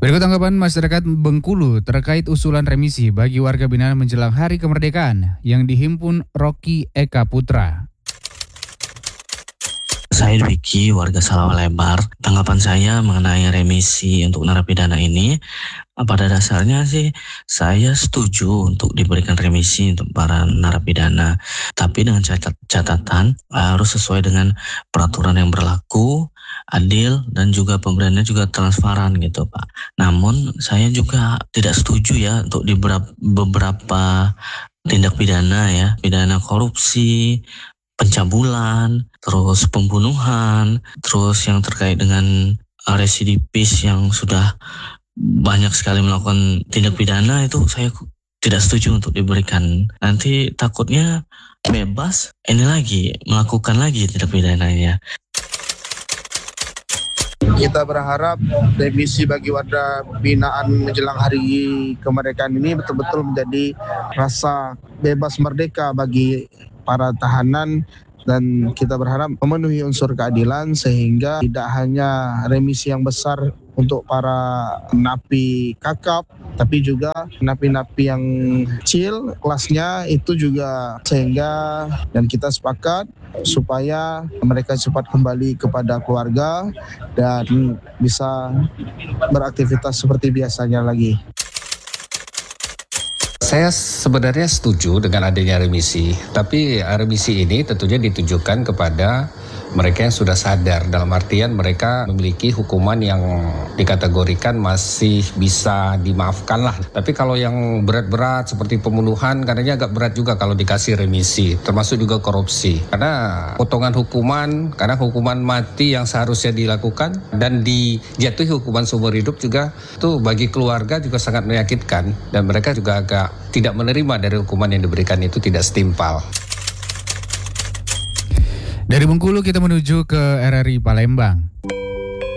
Berikut tanggapan masyarakat Bengkulu terkait usulan remisi bagi warga binaan menjelang Hari Kemerdekaan yang dihimpun Rocky Eka Putra. Saya Dwiki, warga Salawa Lebar. Tanggapan saya mengenai remisi untuk narapidana ini, pada dasarnya sih saya setuju untuk diberikan remisi untuk para narapidana. Tapi dengan catatan harus sesuai dengan peraturan yang berlaku, adil, dan juga pemberiannya juga transparan gitu Pak. Namun saya juga tidak setuju ya untuk di beberapa tindak pidana ya, pidana korupsi, pencabulan, terus pembunuhan, terus yang terkait dengan residivis yang sudah banyak sekali melakukan tindak pidana, itu saya tidak setuju untuk diberikan. Nanti takutnya bebas, ini lagi melakukan lagi tindak pidananya. Kita berharap remisi bagi warga binaan menjelang Hari Kemerdekaan ini betul-betul menjadi rasa bebas merdeka bagi para tahanan, dan kita berharap memenuhi unsur keadilan sehingga tidak hanya remisi yang besar untuk para napi kakap, tapi juga napi-napi yang kecil kelasnya itu juga, sehingga dan kita sepakat supaya mereka cepat kembali kepada keluarga dan bisa beraktivitas seperti biasanya lagi. Saya sebenarnya setuju dengan adanya remisi, tapi remisi ini tentunya ditujukan kepada mereka yang sudah sadar, dalam artian mereka memiliki hukuman yang dikategorikan masih bisa dimaafkan lah. Tapi kalau yang berat-berat seperti pembunuhan, kadangnya agak berat juga kalau dikasih remisi, termasuk juga korupsi. Karena potongan hukuman, kadang hukuman mati yang seharusnya dilakukan dan dijatuhi hukuman seumur hidup juga, itu bagi keluarga juga sangat menyakitkan, dan mereka juga agak tidak menerima dari hukuman yang diberikan itu tidak setimpal. Dari Bengkulu kita menuju ke RRI Palembang.